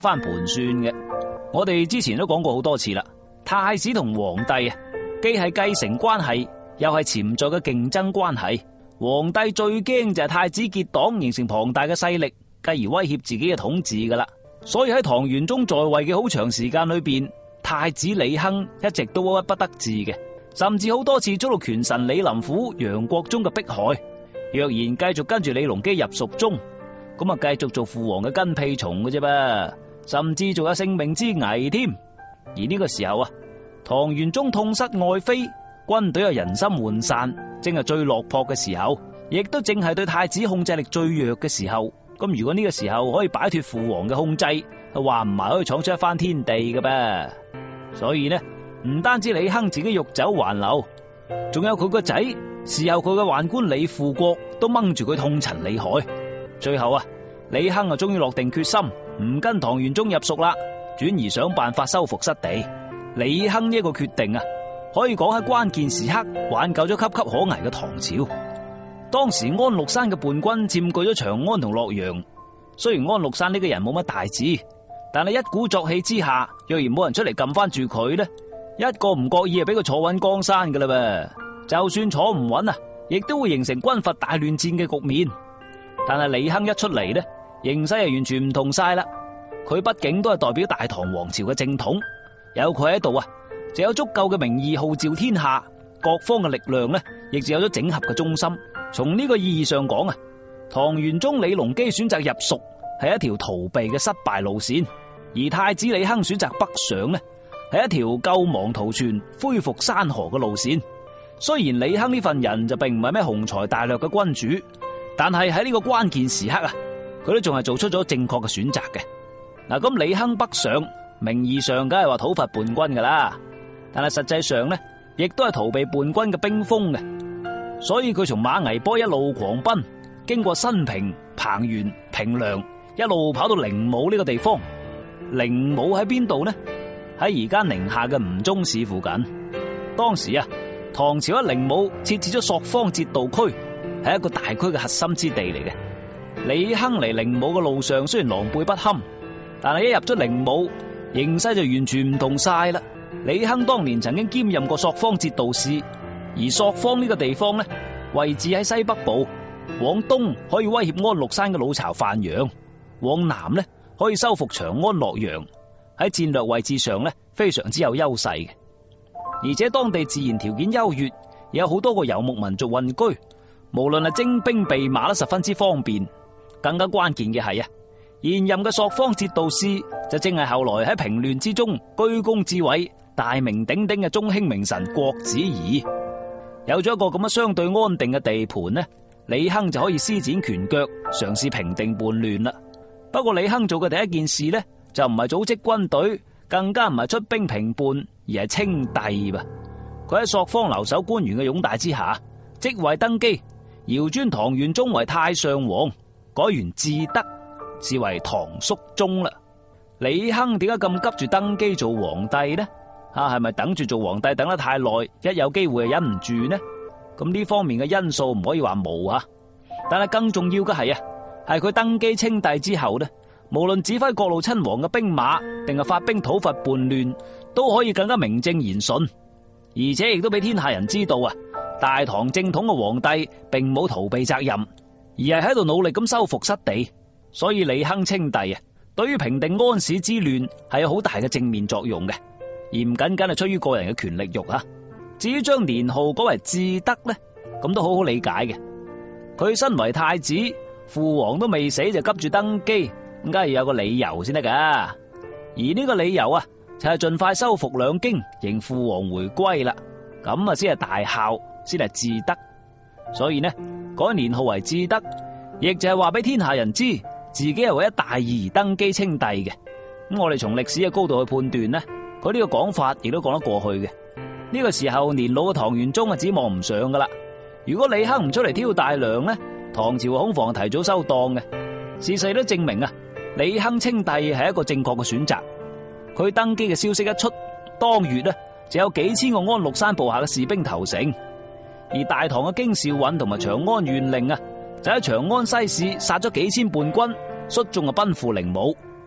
翻盤算嘅。我哋之前都講過好多次啦，太子同皇帝啊，既係繼承關係，又係潛在嘅競爭關係。皇帝最驚就係太子結黨，形成龐大嘅勢力，繼而威脅自己嘅統治噶啦。所以喺唐玄宗在位嘅好長時間裏邊，太子李亨一直都鬱鬱不得志嘅，甚至好多次遭到權臣李林甫、楊國忠嘅迫害。若然繼續跟住李隆基入蜀中，咁啊繼續做父皇嘅跟屁蟲嘅啫噃，甚至仲有性命之危添。而呢個時候啊，唐玄宗痛失愛妃，軍隊又人心渙散，正係最落魄嘅時候，亦都正係對太子控制力最弱嘅時候。咁如果呢個時候可以擺脫父皇嘅控制，話唔埋可以闖出一番天地嘅噃。所以呢，唔單止李亨自己欲走還留，仲有佢個仔，事後佢嘅宦官李富國都掹住佢痛陳李海。最後啊，李亨啊終於落定決心，唔跟唐玄宗入蜀啦，轉而想辦法收復失地。李亨呢一個決定啊，可以講喺關鍵時刻挽救咗岌岌可危嘅唐朝。當時安祿山嘅叛軍佔據咗長安同洛陽，雖然安祿山呢個人冇乜大志，但係一鼓作氣之下，若然冇人出嚟撳翻住佢呢，一個唔覺意就俾佢坐穩江山噶啦噃。就算坐唔穩啊，亦都會形成軍閥大亂戰嘅局面。但係李亨一出嚟呢，形勢係完全唔同晒啦。佢畢竟都係代表大唐王朝嘅正統，有佢喺度啊，就有足夠嘅名義號召天下，各方嘅力量呢，亦就有咗整合嘅中心。從呢個意義上講啊，唐玄宗李隆基選擇入蜀係一條逃避嘅失敗路線，而太子李亨選擇北上呢，係一條救亡圖存、恢復山河嘅路線。雖然李亨呢份人就並唔係咩雄才大略嘅君主，但係喺呢個關鍵時刻啊，佢都仲係做出咗正確嘅選擇嘅。嗱，咁李亨北上，名義上梗係話討伐叛軍噶啦，但係實際上呢，亦都係逃避叛軍嘅兵鋒嘅。所以佢從馬嵬坡一路狂奔，經過新平、彭原、平涼，一路跑到靈武呢個地方。靈武喺邊度呢？喺而家寧夏嘅吳忠市附近。當時啊，唐朝喺靈武設置咗朔方節度區，係一個大區嘅核心之地嚟嘅。李亨嚟靈武嘅路上雖然狼狽不堪，但係一入咗靈武，形勢就完全唔同晒啦。李亨當年曾經兼任過朔方節度使。而朔方呢個地方呢，位置喺西北部，往東可以威脅安祿山嘅老巢范陽，往南呢可以收復長安洛陽，喺戰略位置上呢非常之有優勢嘅。而且當地自然條件優越，有好多個游牧民族混居，無論係徵兵備馬都十分之方便。更加關鍵嘅係啊，現任嘅朔方節度使就正係後來喺平亂之中居功至偉、大名鼎鼎嘅中興名臣郭子儀。有咗一個咁樣相對安定嘅地盤呢，李亨就可以施展拳腳，嘗試平定叛亂啦。不過李亨做嘅第一件事呢，就唔係組織軍隊，更加唔係出兵平叛，而係稱帝噃。佢喺朔方留守官員嘅擁戴之下，即位登基，遙尊唐玄宗為太上皇，改元至德，是為唐肅宗啦。李亨點解咁急住登基做皇帝呢？係咪等住做皇帝等得太耐，一有機會就忍唔住呢？咁呢方面嘅因素唔可以話冇啊。但係更重要嘅係係佢登基稱帝之後呢，無論指揮各路親王嘅兵馬，定係發兵討伐叛亂，都可以更加名正言順，而且亦都俾天下人知道大唐正統嘅皇帝並冇逃避責任，而係喺度努力咁收復失地。所以李亨稱帝對於平定安史之亂係有好大嘅正面作用嘅。而唔僅僅係出於個人嘅權力欲。至於將年號改為至德呢，咁都好好理解嘅。佢身為太子，父皇都未死就急住登基，咁梗係要有個理由先得噶。而呢個理由就係盡快收復兩京，迎父皇回歸啦。咁先係大孝，先係至德。所以呢，改年號為至德，亦就係話俾天下人知，自己係為咗大義而登基稱帝嘅。咁我哋從歷史嘅高度去判斷呢，佢呢個講法亦都講得過去嘅。呢個時候年老嘅唐玄宗指望唔上噶啦。如果李亨唔出嚟挑大梁呢，唐朝恐防提早收檔嘅。事實都證明李亨稱帝係一個正確嘅選擇。佢登基嘅消息一出，當月就有幾千個安祿山部下嘅士兵投誠，而大唐嘅京兆尹同埋長安縣令就喺長安西市殺咗幾千叛軍，率眾奔赴靈武。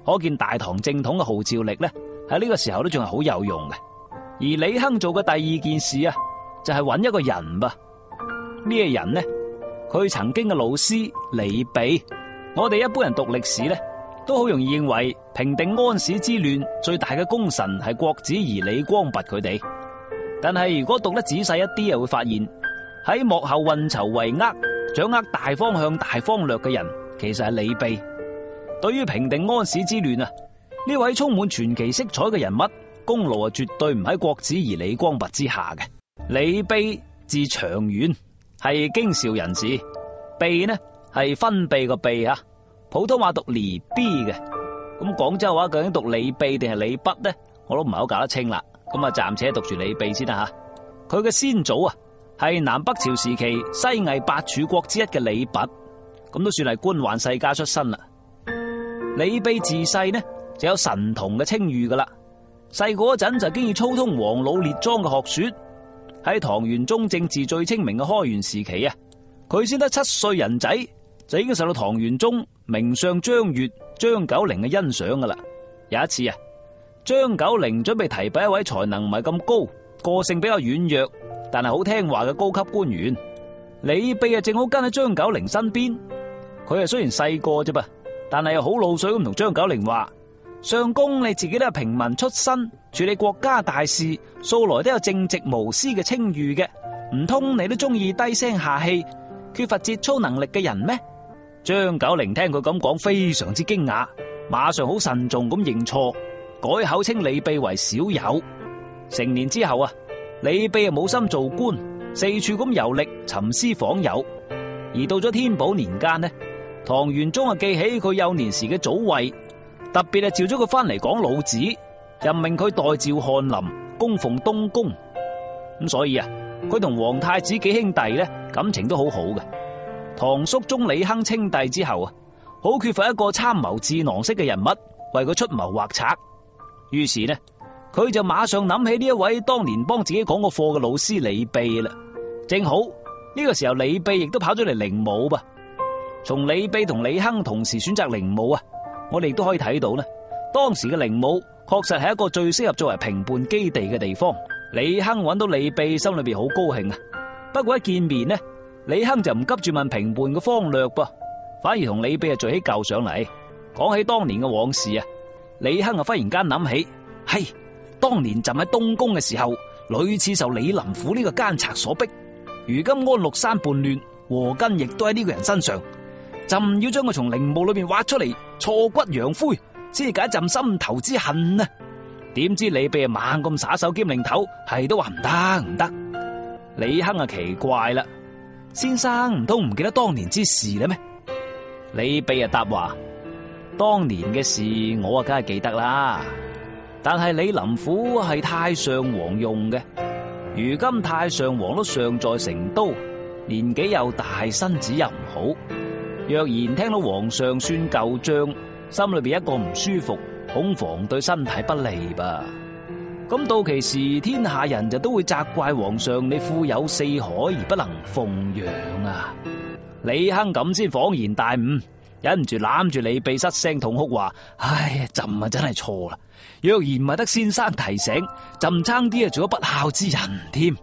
可見大唐正統嘅號召力呢，喺呢個時候都仲係好有用嘅。而李亨做嘅第二件事啊，就係揾一個人噃。咩人呢？佢曾經嘅老師李泌。我哋一般人讀歷史呢，都好容易認為平定安史之亂最大嘅功臣係郭子儀、李光弼佢哋。但係如果讀得仔細一啲，又會發現喺幕後運籌帷幄、掌握大方向、大方略嘅人，其實係李泌。對於平定安史之亂啊，呢位充滿傳奇色彩嘅人物，功勞啊絕對唔喺郭子儀、李光弼之下嘅。李泌字長遠，係京兆人士。泌呢係分泌個泌啊，普通話讀離 B 嘅。咁廣州話究竟讀李泌定係李筆呢？我都唔係好搞得清啦。咁啊，暫且讀住李泌先啦吓。佢嘅先祖啊，係南北朝時期西魏八柱國之一嘅李弼，咁都算係官宦世家出身啦。李泌自細呢就有神童嘅稱譽噶啦，細個嗰陣就經已操通黃老列莊嘅學說。喺唐玄宗政治最清明嘅開元時期啊，佢先得7歲人仔，就已經受到唐玄宗名相張悅、張九齡嘅欣賞噶啦。有一次啊，張九齡準備提拔一位才能唔係咁高、個性比較軟弱但係好聽話嘅高級官員，李泌啊正好跟喺張九齡身邊。佢啊雖然細個啫噃，但係又好老實咁同張九齡話：相公你自己都係平民出身，處理國家大事素來都有正直無私嘅稱譽嘅，唔通你都中意低聲下氣、缺乏節操能力嘅人咩？張九齡聽佢咁講，非常之驚訝，馬上好慎重咁認錯，改口稱李泌為小友。成年之後啊，李泌啊冇心做官，四處咁遊歷尋師訪友。而到咗天寶年間呢，唐玄宗啊記起佢幼年時嘅祖位，特別係召咗佢翻嚟講老子，任命佢代召翰林，供奉東宮。咁所以啊，佢同皇太子幾兄弟呢感情都好好嘅。唐肅宗李亨稱帝之後啊，好缺乏一個參謀智囊式嘅人物為佢出謀劃策，於是呢，佢就馬上諗起呢一位當年幫自己講過課嘅老師李泌啦。正好呢個時候，李泌亦都跑咗嚟靈武噃。從李泌同李亨同時選擇靈武啊，我哋亦都可以睇到呢，當時嘅靈武確實係一個最適合作為平叛基地嘅地方。李亨揾到李泌，心裏邊好高興啊。不過一見面呢，李亨就唔急住問平叛嘅方略噃，反而同李泌啊聚起舊上嚟，講起當年嘅往事啊。李亨啊忽然間諗起，係當年朕喺東宮嘅時候，屢次受李林甫呢個奸賊所逼。如今安祿山叛亂，禍根亦都喺呢個人身上，朕要將佢從陵墓裏邊挖出嚟，挫骨揚灰，先解朕心頭之恨啊！點知李泌啊猛咁耍手兼擰頭，係都話唔得唔得。李亨啊奇怪啦，先生唔通唔記得當年之事咧咩？李泌啊答話：當年嘅事我啊梗係記得啦，但係李林甫係太上皇用嘅，如今太上皇都尚在成都，年紀又大，身子又唔好，若然聽到皇上算舊賬，心裏邊一個唔舒服，恐防對身體不利吧。咁到其時，天下人就都會責怪皇上你富有四海而不能奉養啊。李亨咁先恍然大悟，忍唔住攬住李泌失聲痛哭話：唉，朕啊真係錯啦，若然唔係得先生提醒，朕差啲啊做咗不孝之人添。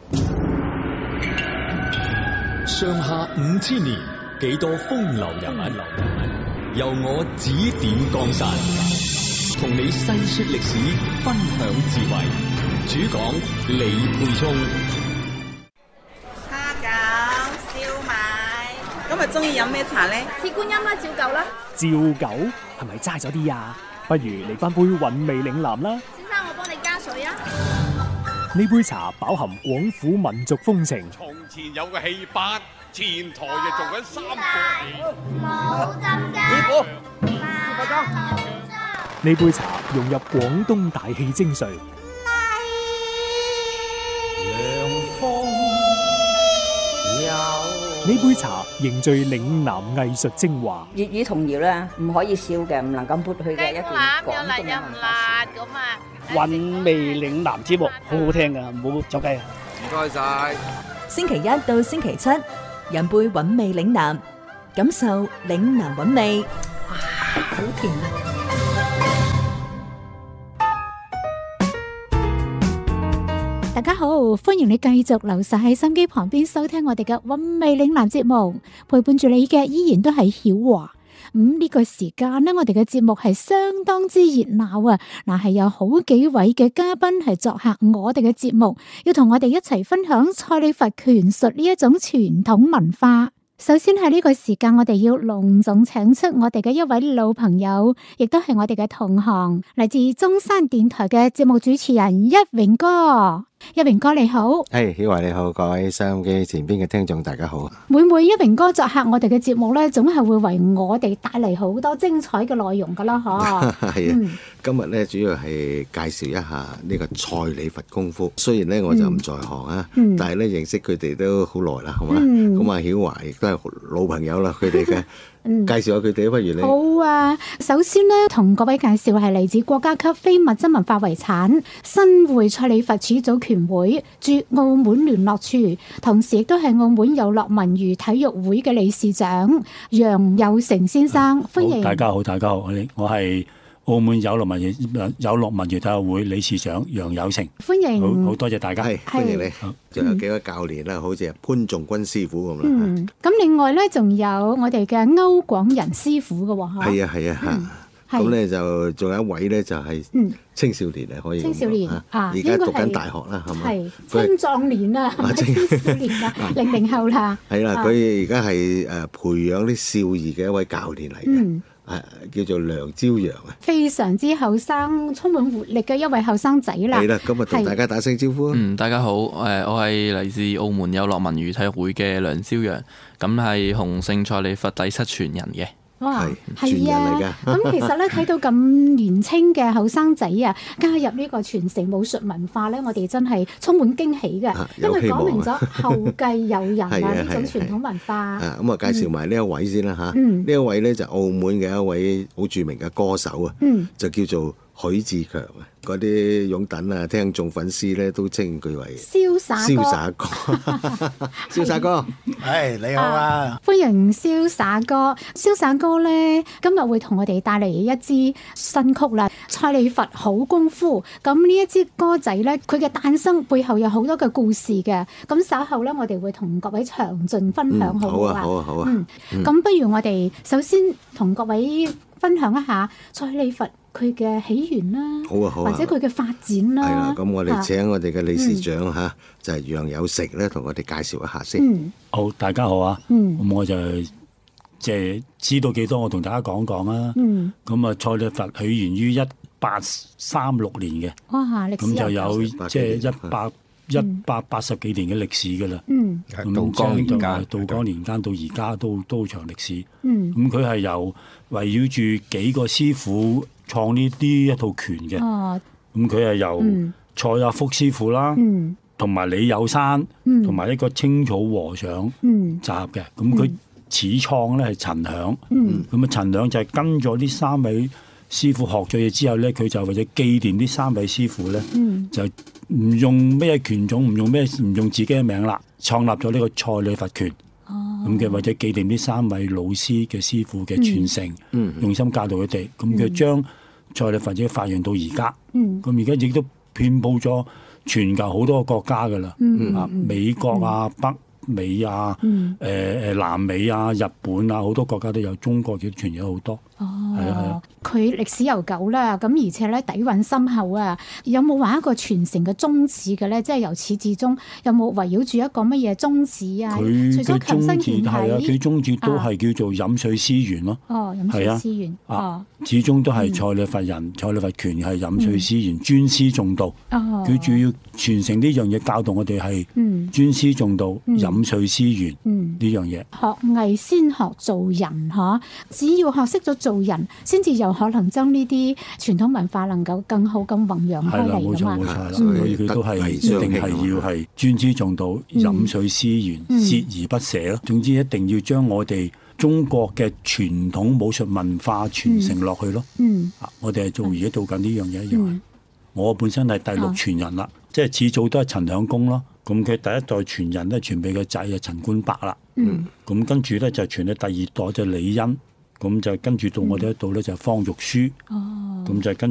上下5000年，幾多風流人物，由我指點江山，同你細說歷史，分享智慧。主講李沛聰。 蝦餃、燒賣，今日中意飲咩茶咧？ 鐵觀音啦，照舊啦。 照舊係咪齋咗啲啊？不如嚟翻杯韻味嶺南啦。 先生，我幫你加水啊。 呢杯茶飽含廣府民族風情。 從前有個戲班，前台就做緊3個冇浸㗎。 呢杯茶融入廣東大氣精髓。呢杯茶凝聚嶺南藝術精華。 粵語童謠咧，唔可以少嘅，唔能夠撥去嘅一段廣東嘅文化。 韻味嶺南節目好好聽噶，唔好走雞啊！ 唔該晒。 星期一到星期七，飲杯韻味嶺南，感受嶺南韻味。哇，好甜啊！ 大家好，歡迎你繼續留守喺心機旁邊收聽我哋嘅韻味嶺南節目，陪伴住你嘅依然都係曉華。呢個時間呢，我哋嘅節目係相當之熱鬧啊！係有好幾位嘅嘉賓係作客我哋嘅節目，要同我哋一齊分享蔡李佛拳術呢一種傳統文化。首先喺呢個時間，我哋要隆重請出我哋嘅一位老朋友，亦都係我哋嘅同行，嚟自中山電台嘅節目主持人一榮哥。一榮哥你好， 曉華你好，各位收音機前邊嘅聽眾大家好。 每一榮哥作客我哋嘅節目咧，總係會為我哋帶嚟好多精彩嘅內容噶啦，嗬。係啊， 今日咧主要係介紹一下呢個蔡李佛功夫。雖然咧我就唔在行啊，但係咧認識佢哋都好耐啦，好嘛？咁啊曉華亦都係老朋友啦，佢哋嘅。介紹下佢哋，不如你好啊！首先呢，同各位介紹係嚟自國家級非物質文化遺產新會蔡李佛始祖拳會駐澳門聯絡處，同時亦都係澳門有樂文娛體育會嘅理事長楊有成先生，歡迎。 大家好，我係澳門有樂文娛體育會理事長楊有成， 歡迎。 好多謝大家， 歡迎你。仲有幾位教練啦，好似潘仲軍師傅咁啦。 咁另外咧，仲有我哋嘅歐廣仁師傅嘅喎。 係啊。咁咧就仲有一位咧，就係青少年可以。青少年而家讀緊大學啦，係咪？ 係青壯年啊，青少年啊，00後啦。係啦， 佢而家係培養啲少兒嘅一位教練嚟嘅。叫做梁朝陽啊， 非常之後生，充滿活力嘅一位後生仔啦。 係啦，咁啊同大家打聲招呼。 大家好，我係嚟自澳門有樂文娛體育會嘅梁朝陽，咁係洪聖蔡李佛第7傳人嘅。 哇，係啊！咁其實咧睇到咁年青嘅後生仔啊，加入呢個傳承武術文化咧，我哋真係充滿驚喜嘅，因為講明咗後繼有人啊呢種傳統文化。 咁啊，介紹埋呢一位先啦嚇。呢一位咧就澳門嘅一位好著名嘅歌手啊，就叫做許志強啊。嗰啲擁躉啊、聽眾粉絲咧都稱佢為瀟灑哥。 瀟灑哥， 你好啊！ 歡迎瀟灑哥。瀟灑哥咧，今日會同我哋帶嚟一支新曲啦，《蔡李佛好功夫》。咁呢一支歌仔咧，佢嘅誕生背後有好多嘅故事嘅。咁稍後咧，我哋會同各位詳盡分享，好唔好啊？ 好啊。 咁不如我哋首先同各位分享一下蔡李佛佢嘅起源啦，好啊，或者佢嘅發展啦。 係啦，咁我哋請我哋嘅理事長嚇，就係楊有成咧，同我哋介紹一下先。 好，大家好啊。咁我就即係知道幾多，我同大家講講啊。咁啊，蔡李佛起源於1836年嘅。 哇，歷史咁就有即係180幾年嘅歷史㗎啦。 道光年間到而家都好長歷史。咁佢係由圍繞住幾個師傅創呢啲一套拳嘅。咁佢係由蔡阿福師傅啦，同埋李有山，同埋一個青草和尚集合嘅。咁佢始創咧係陳響。咁啊陳響就係跟咗呢3位師傅學咗嘢之後咧，佢就為咗紀念呢3位師傅咧，就唔用咩拳種，唔用自己嘅名啦，創立咗呢個蔡李佛拳。咁嘅或者紀念呢3位老師嘅師傅嘅傳承，用心教導佢哋。咁佢將蔡李佛發揚到而家。咁而家亦都遍佈咗全球好多個國家㗎啦。美國啊、北美啊、南美啊、日本啊，好多國家都有，中國亦都傳咗好多。 佢歷史悠久啦，咁而且咧底蘊深厚啊！有冇話一個傳承嘅宗旨嘅咧？即係由始至終有冇圍繞住一個乜嘢宗旨啊？除咗強身健體， 佢宗旨都係叫做飲水思源咯。 飲水思源。 始終都係蔡李佛人，蔡李佛拳係飲水思源，尊師重道。佢主要傳承呢樣嘢，教導我哋係尊師重道、飲水思源呢樣嘢。 學藝先學做人，只要學識咗做人，先至有可能將呢啲傳統文化能夠更好咁弘揚開嚟㗎嘛。 冇錯，所以佢都係一定係要係尊師重道、飲水思源、鍥而不捨咯。總之一定要將我哋中國嘅傳統武術文化傳承落去咯。我哋係而家做緊呢樣嘢一樣。我本身係第6傳人啦，即係始祖都係陳響公咯。咁佢第一代傳人咧傳俾個仔啊陳官伯啦。咁跟住咧就傳到第2代就李欣。咁就跟住到我哋呢度咧就方玉書。咁就跟